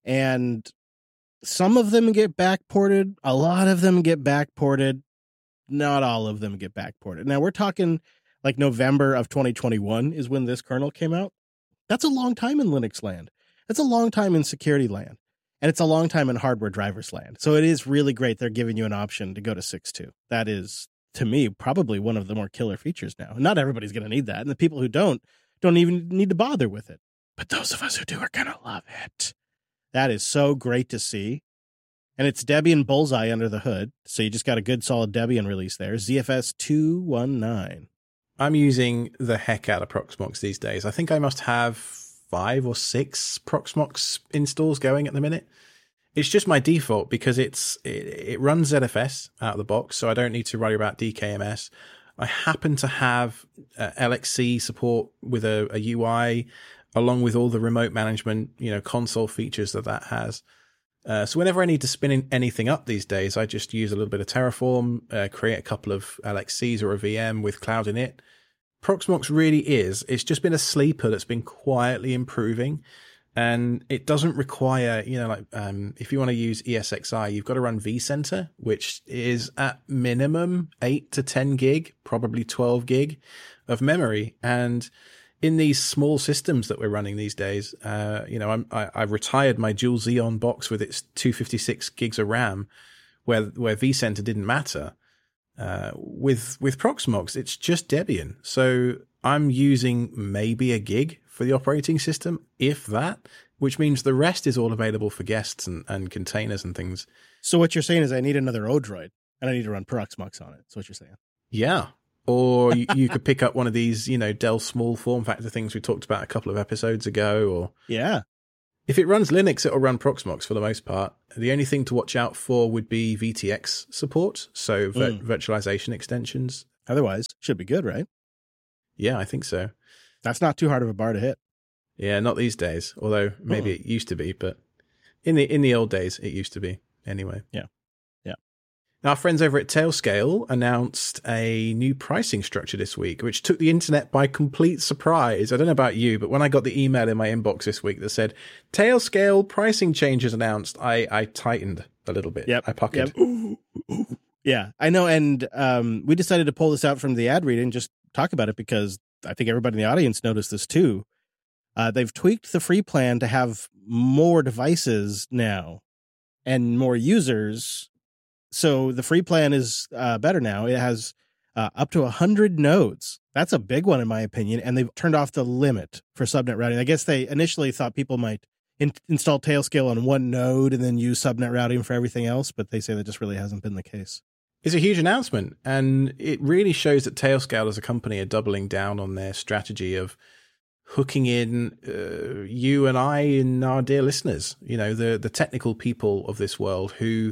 And some of them get backported. A lot of them get backported. Not all of them get backported. Now, we're talking like November of 2021 is when this kernel came out. That's a long time in Linux land. That's a long time in security land. And it's a long time in hardware drivers land. So it is really great they're giving you an option to go to 6.2. That is, to me, probably one of the more killer features now. Not everybody's going to need that. And the people who don't even need to bother with it. But those of us who do are going to love it. That is so great to see. And it's Debian Bullseye under the hood. So you just got a good solid Debian release there. ZFS 219. I'm using the heck out of Proxmox these days. I think I must have 5 or 6 Proxmox installs going at the minute. It's just my default because it runs ZFS out of the box, so I don't need to worry about DKMS. I happen to have LXC support with a UI, along with all the remote management, console features that has. So whenever I need to spin anything up these days, I just use a little bit of Terraform, create a couple of LXCs or a VM with Cloud Init. Proxmox really is. It's just been a sleeper that's been quietly improving. And it doesn't require, if you want to use ESXi, you've got to run vCenter, which is at minimum 8 to 10 gig, probably 12 gig of memory. And in these small systems that we're running these days, I've retired my dual Xeon box with its 256 gigs of RAM, where vCenter didn't matter. With Proxmox, it's just Debian. So I'm using maybe a gig for the operating system, if that, which means the rest is all available for guests and containers and things. So what you're saying is I need another Odroid, and I need to run Proxmox on it. That's what you're saying. Yeah. Or you could pick up one of these, Dell small form factor things we talked about a couple of episodes ago. Or yeah, if it runs Linux, it'll run Proxmox for the most part. The only thing to watch out for would be VTX support, so virtualization extensions. Otherwise, should be good, right? Yeah, I think so. That's not too hard of a bar to hit. Yeah, not these days. Although maybe it used to be, but in the old days, it used to be anyway. Yeah. Our friends over at Tailscale announced a new pricing structure this week, which took the internet by complete surprise. I don't know about you, but when I got the email in my inbox this week that said Tailscale pricing changes announced, I tightened a little bit. Yep. I puckered. Yep. Yeah, I know. And we decided to pull this out from the ad read and just talk about it because I think everybody in the audience noticed this too. They've tweaked the free plan to have more devices now and more users. So the free plan is better now. It has up to 100 nodes. That's a big one in my opinion. And they've turned off the limit for subnet routing. I guess they initially thought people might install Tailscale on one node and then use subnet routing for everything else. But they say that just really hasn't been the case. It's a huge announcement. And it really shows that Tailscale as a company are doubling down on their strategy of hooking in you and I and our dear listeners, the technical people of this world who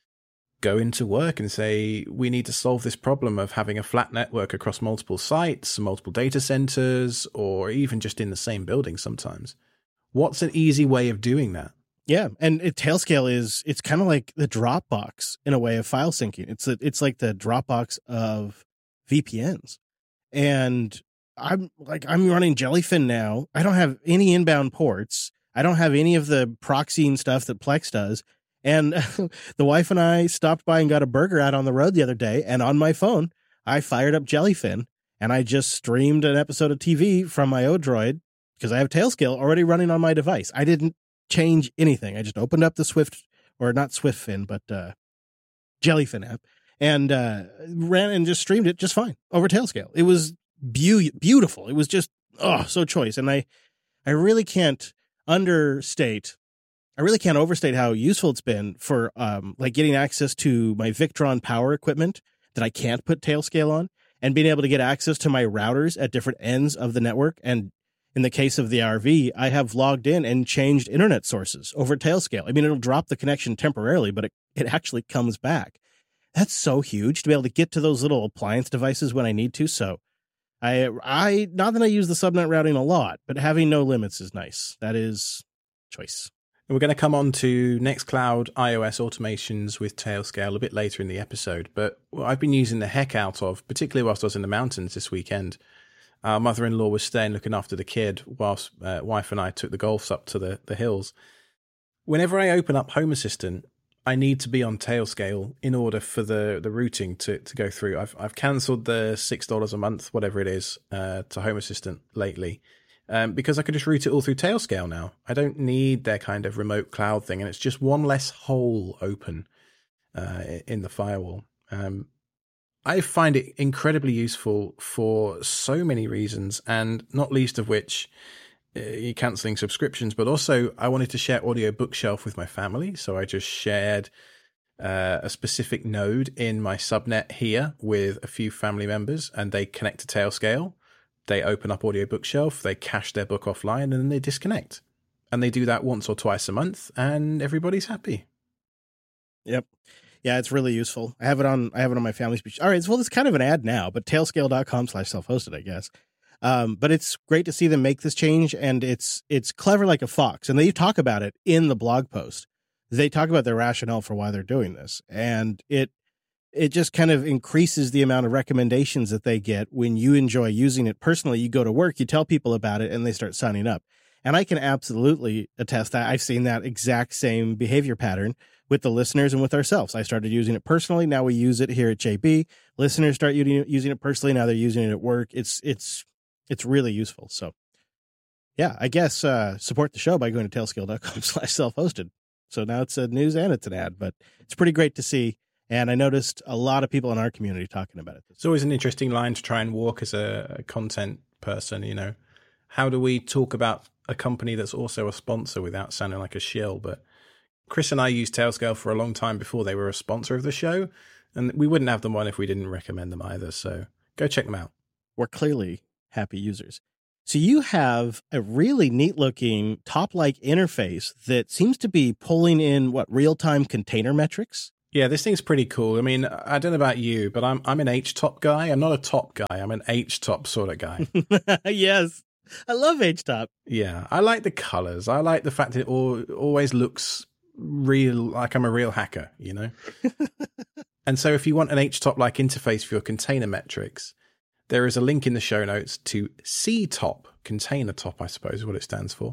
go into work and say, we need to solve this problem of having a flat network across multiple sites, multiple data centers, or even just in the same building sometimes. What's an easy way of doing that? Yeah, and Tailscale it's kind of like the Dropbox in a way of file syncing. It's like the Dropbox of VPNs. And I'm running Jellyfin now. I don't have any inbound ports. I don't have any of the proxying stuff that Plex does. And the wife and I stopped by and got a burger out on the road the other day. And on my phone, I fired up Jellyfin and I just streamed an episode of TV from my Odroid because I have Tailscale already running on my device. I didn't change anything. I just opened up the Swiftfin, but Jellyfin app and ran and just streamed it just fine over Tailscale. It was beautiful. It was just, so choice. And I really can't overstate how useful it's been for like getting access to my Victron power equipment that I can't put Tailscale on and being able to get access to my routers at different ends of the network. And in the case of the RV, I have logged in and changed internet sources over Tailscale. I mean, it'll drop the connection temporarily, but it actually comes back. That's so huge to be able to get to those little appliance devices when I need to. So I not that I use the subnet routing a lot, but having no limits is nice. That is choice. And we're going to come on to Nextcloud iOS automations with Tailscale a bit later in the episode. But what I've been using the heck out of, particularly whilst I was in the mountains this weekend, our mother-in-law was staying looking after the kid whilst wife and I took the Golfs up to the hills. Whenever I open up Home Assistant, I need to be on Tailscale in order for the routing to go through. I've cancelled the $6 a month, whatever it is, to Home Assistant lately. Because I could just route it all through Tailscale now. I don't need their kind of remote cloud thing, and it's just one less hole open in the firewall. I find it incredibly useful for so many reasons, and not least of which you're cancelling subscriptions, but also I wanted to share Audio Bookshelf with my family, so I just shared a specific node in my subnet here with a few family members, and they connect to Tailscale. They open up Audio Bookshelf, they cache their book offline, and then they disconnect. And they do that once or twice a month, and everybody's happy. Yep. Yeah, it's really useful. I have it on my family speech. All right, well, it's kind of an ad now, but tailscale.com/self-hosted, I guess. But it's great to see them make this change, and it's clever like a fox. And they talk about it in the blog post. They talk about their rationale for why they're doing this, and it just kind of increases the amount of recommendations that they get when you enjoy using it personally. You go to work, you tell people about it, and they start signing up. And I can absolutely attest that I've seen that exact same behavior pattern with the listeners and with ourselves. I started using it personally. Now we use it here at JB. Listeners start using it personally. Now they're using it at work. It's really useful. So yeah, I guess support the show by going to tailscale.com/self-hosted. So now it's a news and it's an ad, but it's pretty great to see. And I noticed a lot of people in our community talking about it. It's always an interesting line to try and walk as a content person, you know. How do we talk about a company that's also a sponsor without sounding like a shill, but Chris and I used Tailscale for a long time before they were a sponsor of the show, and we wouldn't have them on if we didn't recommend them either. So go check them out. We're clearly happy users. So you have a really neat looking top-like interface that seems to be pulling in real-time container metrics. Yeah, this thing's pretty cool. I mean, I don't know about you, but I'm an HTOP guy. I'm not a top guy. I'm an HTOP sort of guy. Yes. I love HTOP. Yeah, I like the colors. I like the fact that it always looks real, like I'm a real hacker, you know? And so if you want an HTOP-like interface for your container metrics, there is a link in the show notes to CTOP, Container Top, I suppose is what it stands for.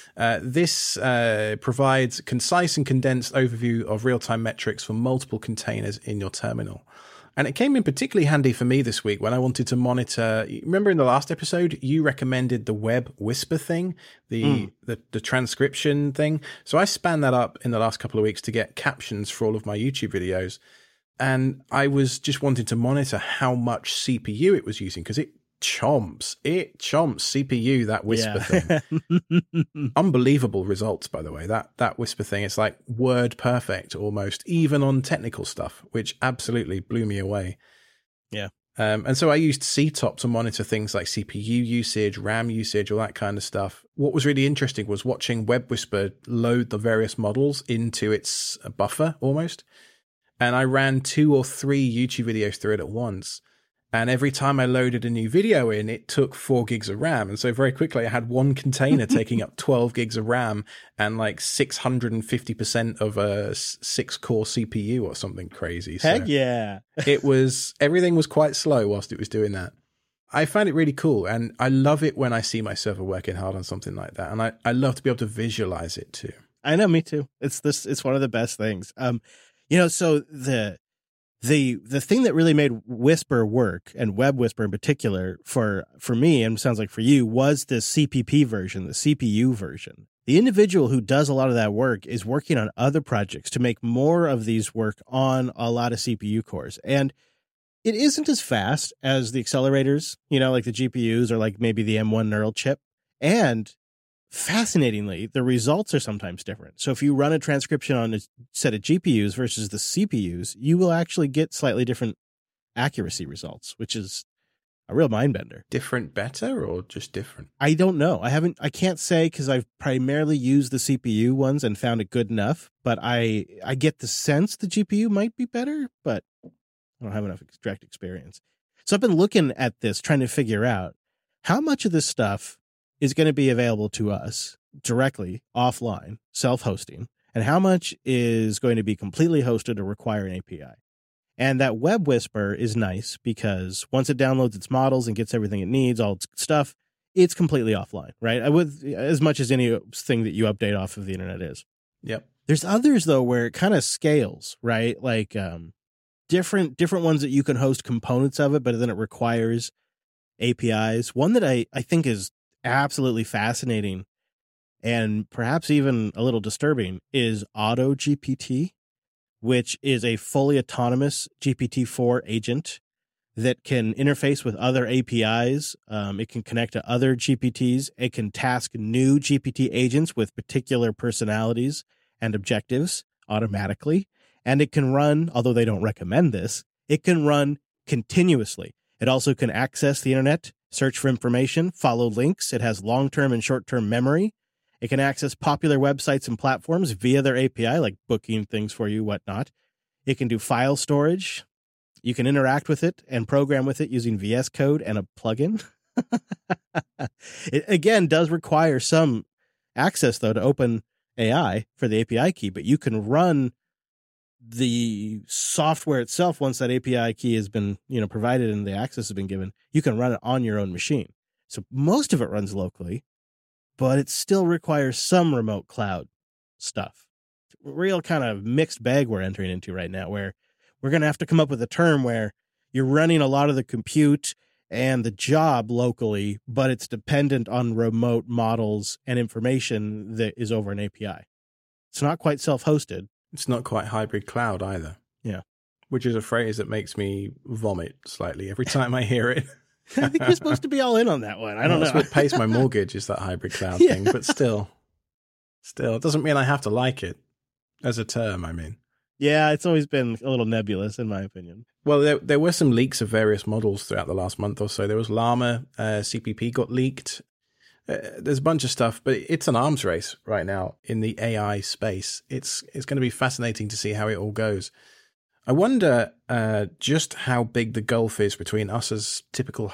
This provides concise and condensed overview of real-time metrics for multiple containers in your terminal. And it came in particularly handy for me this week when I wanted to monitor. Remember in the last episode, you recommended the Web Whisper thing, the transcription thing. So I spanned that up in the last couple of weeks to get captions for all of my YouTube videos. And I was just wanting to monitor how much CPU it was using because it chomps CPU, that Whisper thing. Unbelievable results, by the way. That Whisper thing, it's like word perfect almost, even on technical stuff, which absolutely blew me away. Yeah. And so I used CTOP to monitor things like CPU usage, RAM usage, all that kind of stuff. What was really interesting was watching Web Whisper load the various models into its buffer almost. And I ran 2 or 3 YouTube videos through it at once. And every time I loaded a new video in, it took 4 gigs of RAM. And so very quickly, I had one container taking up 12 gigs of RAM and like 650% of a 6-core CPU or something crazy. Heck yeah. Everything was quite slow whilst it was doing that. I found it really cool. And I love it when I see my server working hard on something like that. And I love to be able to visualize it too. I know, me too. It's one of the best things. So the thing that really made Whisper work, and Web Whisper in particular, for me, and sounds like for you, was the CPP version, the CPU version. The individual who does a lot of that work is working on other projects to make more of these work on a lot of CPU cores. And it isn't as fast as the accelerators, like the GPUs or like maybe the M1 neural chip. And fascinatingly, the results are sometimes different. So if you run a transcription on a set of GPUs versus the CPUs, you will actually get slightly different accuracy results, which is a real mind bender. Different better or just different? I don't know. I can't say because I've primarily used the CPU ones and found it good enough, but I get the sense the GPU might be better, but I don't have enough direct experience. So I've been looking at this, trying to figure out how much of this stuff is going to be available to us directly offline, self-hosting, and how much is going to be completely hosted or require an API. And that Web Whisper is nice because once it downloads its models and gets everything it needs, all its stuff, it's completely offline, right? With as much as anything that you update off of the internet is. Yep. There's others though where it kind of scales, right? Like different ones that you can host components of it, but then it requires APIs. One that I think is absolutely fascinating and perhaps even a little disturbing is AutoGPT, which is a fully autonomous GPT-4 agent that can interface with other APIs. It can connect to other GPTs. It can task new GPT agents with particular personalities and objectives automatically. And it can run, although they don't recommend this, it can run continuously. It also can access the internet, search for information, follow links. It has long-term and short-term memory. It can access popular websites and platforms via their API, like booking things for you, whatnot. It can do file storage. You can interact with it and program with it using VS Code and a plugin. It, again, does require some access, though, to OpenAI for the API key, but you can run the software itself once that API key has been, provided and the access has been given. You can run it on your own machine. So most of it runs locally, but it still requires some remote cloud stuff. Real kind of mixed bag we're entering into right now, where we're going to have to come up with a term where you're running a lot of the compute and the job locally, but it's dependent on remote models and information that is over an API. It's not quite self-hosted. It's not quite hybrid cloud either. Yeah. Which is a phrase that makes me vomit slightly every time I hear it. I think you're supposed to be all in on that one. I don't know. That's what pays my mortgage is that hybrid cloud Yeah. thing. But still, it doesn't mean I have to like it as a term, I mean. Yeah, it's always been a little nebulous, in my opinion. Well, there were some leaks of various models throughout the last month or so. There was Llama, CPP got leaked. There's a bunch of stuff, but it's an arms race right now in the AI space. It's going to be fascinating to see how it all goes. I wonder just how big the gulf is between us as typical